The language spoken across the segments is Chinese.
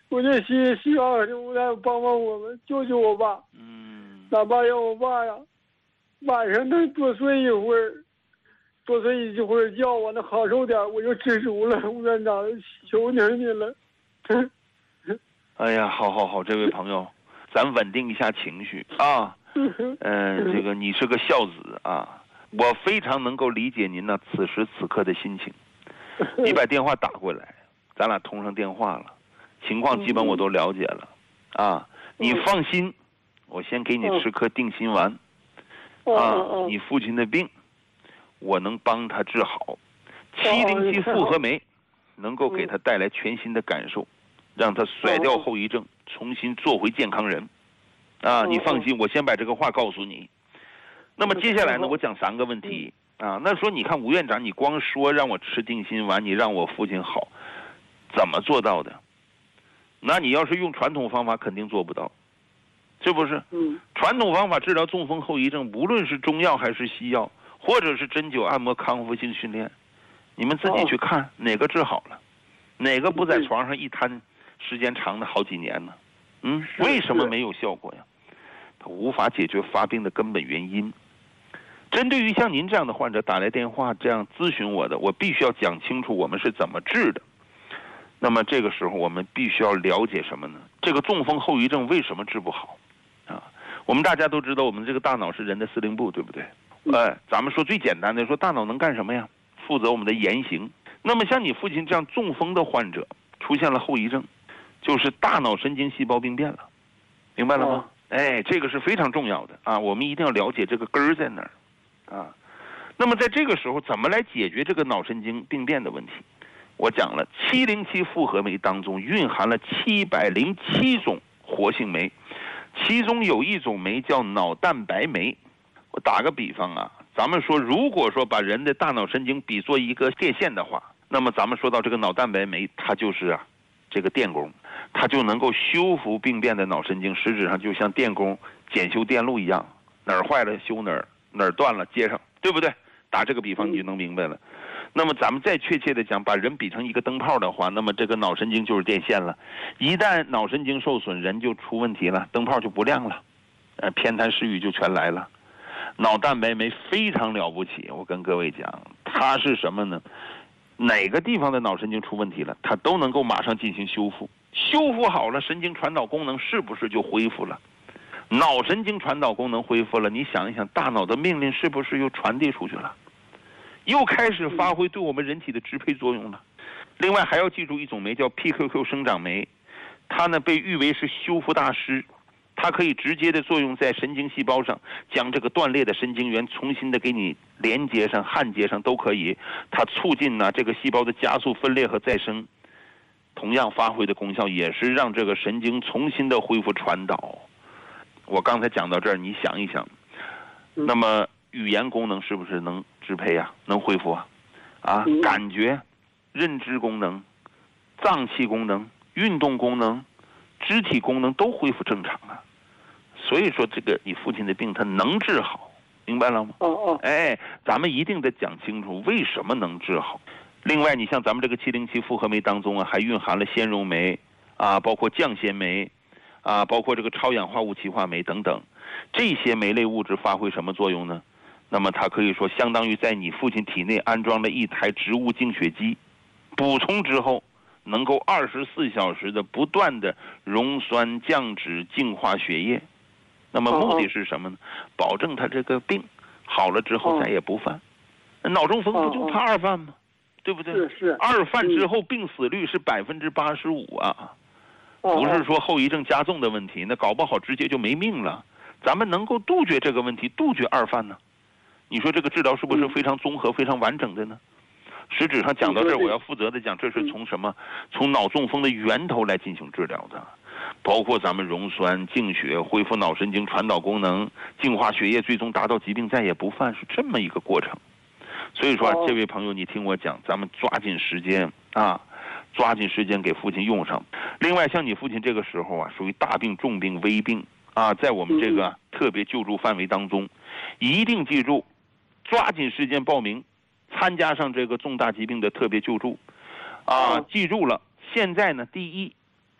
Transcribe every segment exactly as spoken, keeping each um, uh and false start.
我就希希望政府来帮帮我们，救救我爸。 嗯， 哪怕让我爸呀，晚上能多睡一会儿，多睡一会儿觉，我能好受点，我就知足了。吴院长，求求你了。 哎呀，好好好，这位朋友，咱稳定一下情绪啊。嗯、呃，这个你是个孝子啊，我非常能够理解您呢此时此刻的心情。你把电话打过来，咱俩通上电话了，情况基本我都了解了啊。你放心，我先给你吃颗定心丸啊。你父亲的病，我能帮他治好。七零七复合酶能够给他带来全新的感受，让他甩掉后遗症，重新做回健康人啊。你放心，我先把这个话告诉你。那么接下来呢，我讲三个问题啊。那说你看吴院长，你光说让我吃定心丸，你让我父亲好，怎么做到的？那你要是用传统方法，肯定做不到，是不是？ 嗯。 传统方法治疗中风后遗症，无论是中药还是西药，或者是针灸、按摩、康复性训练，你们自己去看哪个治好了，哪个不在床上一瘫，时间长的好几年呢？嗯，为什么没有效果呀？它无法解决发病的根本原因。针对于像您这样的患者打来电话这样咨询我的，我必须要讲清楚我们是怎么治的。那么这个时候我们必须要了解什么呢？这个中风后遗症为什么治不好啊？我们大家都知道，我们这个大脑是人的司令部，对不对？哎，咱们说最简单的，说大脑能干什么呀？负责我们的言行。那么像你父亲这样中风的患者出现了后遗症，就是大脑神经细胞病变了，明白了吗？哎，这个是非常重要的啊，我们一定要了解这个根儿在哪儿啊。那么在这个时候，怎么来解决这个脑神经病变的问题？我讲了，七零七复合酶当中蕴含了七百零七种活性酶，其中有一种酶叫脑蛋白酶。我打个比方啊，咱们说，如果说把人的大脑神经比作一个电线的话，那么咱们说到这个脑蛋白酶，它就是啊，这个电工，它就能够修复病变的脑神经，实质上就像电工检修电路一样，哪儿坏了修哪儿，哪儿断了接上，对不对？打这个比方你就能明白了。那么咱们再确切的讲，把人比成一个灯泡的话，那么这个脑神经就是电线了。一旦脑神经受损，人就出问题了，灯泡就不亮了，呃，偏瘫失语就全来了。脑蛋白酶非常了不起，我跟各位讲，它是什么呢？哪个地方的脑神经出问题了，它都能够马上进行修复，修复好了，神经传导功能是不是就恢复了？脑神经传导功能恢复了，你想一想，大脑的命令是不是又传递出去了？又开始发挥对我们人体的支配作用了。另外还要记住一种酶叫 P Q Q 生长酶，它呢被誉为是修复大师，它可以直接的作用在神经细胞上，将这个断裂的神经元重新的给你连接上、焊接上都可以。它促进呢这个细胞的加速分裂和再生，同样发挥的功效也是让这个神经重新的恢复传导。我刚才讲到这儿，你想一想，那么语言功能是不是能支配啊？能恢复啊？啊，感觉、认知功能、脏器功能、运动功能、肢体功能都恢复正常啊。所以说，这个你父亲的病他能治好，明白了吗？ 哦哦。 哎，咱们一定得讲清楚为什么能治好。另外，你像咱们这个七零七复合酶当中啊，还蕴含了纤溶酶啊，包括降纤酶啊，包括这个超氧化物歧化酶等等，这些酶类物质发挥什么作用呢？那么它可以说相当于在你父亲体内安装了一台植物净血机，补充之后能够二十四小时的不断的溶酸降脂净化血液。那么目的是什么呢？保证他这个病好了之后再也不犯。脑中风不就怕二犯吗？对不对？ 是是。 二犯之后病死率是百分之八十五啊，不是说后遗症加重的问题，那搞不好直接就没命了。咱们能够杜绝这个问题，杜绝二犯呢？你说这个治疗是不是非常综合、非常完整的呢？实质上讲到这儿，我要负责的讲，这是从什么？从脑中风的源头来进行治疗的，包括咱们溶酸、净血、恢复脑神经传导功能、净化血液，最终达到疾病再也不犯，是这么一个过程。所以说，这位朋友，你听我讲，咱们抓紧时间啊，抓紧时间给父亲用上。另外，像你父亲这个时候啊，属于大病、重病、危病啊，在我们这个特别救助范围当中，一定记住，抓紧时间报名，参加上这个重大疾病的特别救助，啊，记住了。现在呢，第一，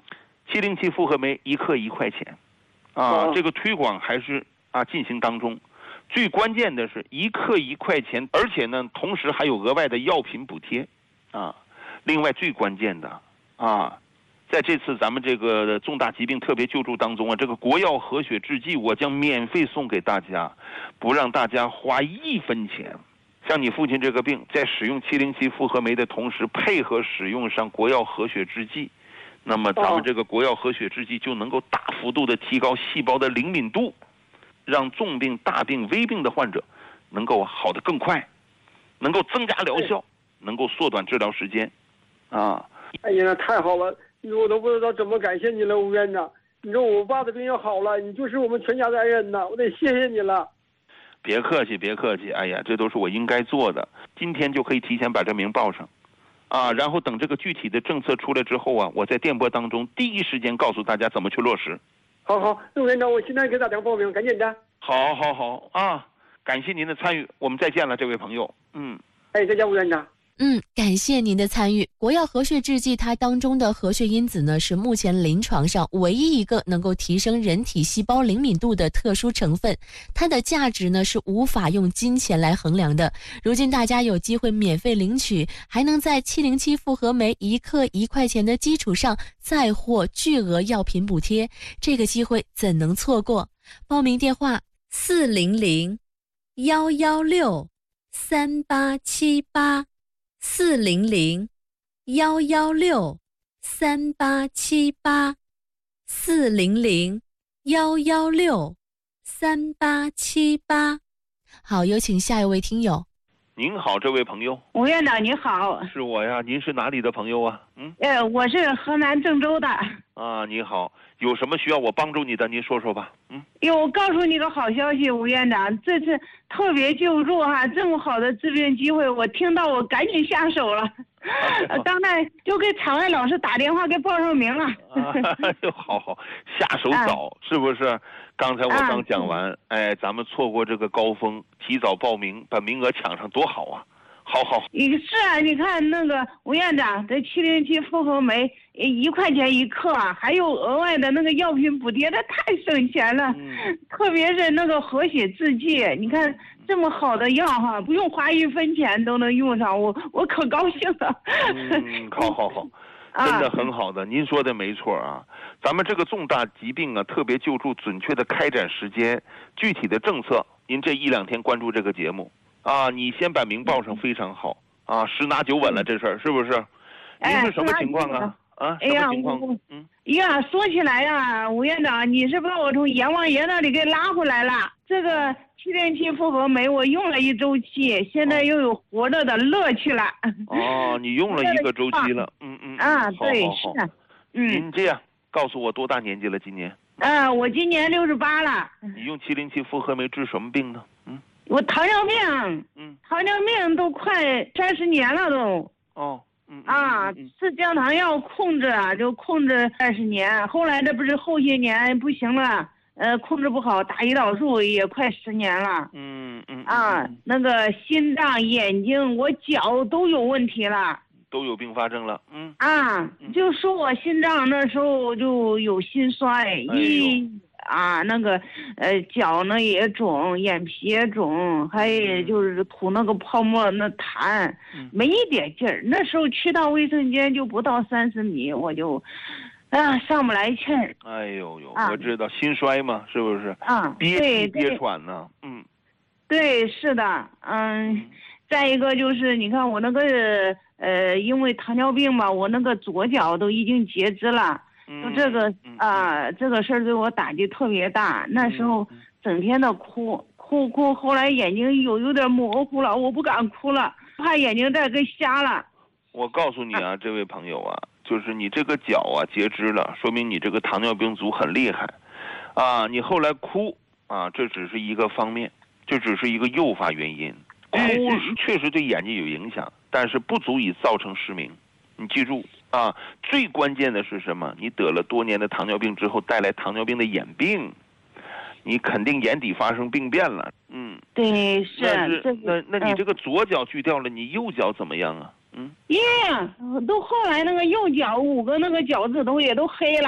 七零七复合酶一克一块钱，啊， 哦、 这个推广还是啊进行当中。最关键的是一克一块钱，而且呢，同时还有额外的药品补贴，啊，另外最关键的啊，在这次咱们这个重大疾病特别救助当中啊，这个国药和血制剂我将免费送给大家，不让大家花一分钱。像你父亲这个病，在使用七零七复合酶的同时，配合使用上国药和血制剂，那么咱们这个国药和血制剂就能够大幅度的提高细胞的灵敏度。让重病、大病、危病的患者能够好得更快，能够增加疗效，能够缩短治疗时间，啊！ 哎呀，那太好了！我都不知道怎么感谢你了，吴院长。你说我爸的病要好了，你就是我们全家的恩人呐，我得谢谢你了。 别客气，别客气。哎呀，这都是我应该做的。今天就可以提前把这名报上，啊，然后等这个具体的政策出来之后啊，我在电波当中第一时间告诉大家怎么去落实。 好好，陆院长，我现在给打电话报名，赶紧的。 好，好，好啊！感谢您的参与，我们再见了，这位朋友。嗯， 哎，再见，吴院长。 嗯，感谢您的参与。国药和血制剂它当中的和血因子呢，是目前临床上唯一一个能够提升人体细胞灵敏度的特殊成分，它的价值呢是无法用金钱来衡量的。如今大家有机会免费领取，还能在七零七复合酶一克一块钱的基础上再获巨额药品补贴，这个机会怎能错过？报名电话四零零幺幺六三八七八。四零零幺幺六三八七八，四零零幺幺六三八七八。好，有请下一位听友。 您好，这位朋友。 吴院长你好。 是我呀，您是哪里的朋友啊？嗯， 呃，我是河南郑州的。 啊，你好，有什么需要我帮助你的，您说说吧。嗯， 哟，我告诉你个好消息，吴院长，这次特别救助哈，这么好的治病机会，我听到我赶紧下手了。啊、刚才就给场外老师打电话给报上名了。 哎呦，好好，下手早、啊、是不是？刚才我刚讲完，啊、哎，咱们错过这个高峰，提早报名，把名额抢上多好啊！好好， 是啊，你看那个吴院长，这七零七复合酶一块钱一克啊，还有额外的那个药品补贴，这太省钱了。嗯、特别是那个和血制剂，你看这么好的药哈，不用花一分钱都能用上，我我可高兴了。 嗯，好好好，真的很好的，您说的没错啊。咱们这个重大疾病啊，特别救助准确的开展时间、具体的政策，您这一两天关注这个节目。啊，你先把名报上非常好啊，十拿九稳了这事儿是不是？您是什么情况啊？啊，什么情况？嗯， 呀，说起来呀，吴院长，你是把我从阎王爷那里给拉回来了。这个七零七复合酶我用了一周期，现在又有活着的乐趣了。 哦，你用了一个周期了，嗯嗯。 啊，对， 好是。嗯， 您这样告诉我多大年纪了？今年？ 啊，我今年六十八了。 你用七零七复合酶治什么病呢？嗯。 我糖尿病，嗯，糖尿病都快三十年了都。 哦，嗯啊，吃降糖药控制啊，就控制二十年。后来这不是后些年不行了，呃，控制不好，打胰岛素也快十年了。 嗯嗯。 啊，那个心脏、眼睛，我脚都有问题了。 都有并发症了。嗯。 啊，就说我心脏那时候就有心衰，一。啊，那个，呃，脚呢也肿，眼皮也肿，还有就是吐那个泡沫那痰，嗯、没一点劲儿。那时候去到卫生间就不到三十米，我就，啊，上不来气儿。 哎呦呦，啊、我知道心衰嘛，是不是？ 啊， 憋气憋喘呢，嗯。 对，是的，嗯。嗯再一个就是，你看我那个，呃，因为糖尿病嘛，我那个左脚都已经截肢了。就这个啊、呃，这个事儿对我打击特别大。那时候整天的哭哭哭，后来眼睛有有点模糊了，我不敢哭了，怕眼睛再给瞎了。 我告诉你啊，这位朋友啊，就是你这个脚啊截肢了，说明你这个糖尿病足很厉害，啊，你后来哭啊，这只是一个方面，这只是一个诱发原因。哭确实对眼睛有影响，但是不足以造成失明。你记住啊，最关键的是什么？你得了多年的糖尿病之后，带来糖尿病的眼病，你肯定眼底发生病变了。嗯， 对，是。 那那那你这个左脚锯掉了，你右脚怎么样啊？嗯， 耶，都后来那个右脚五个那个脚趾头也都黑了。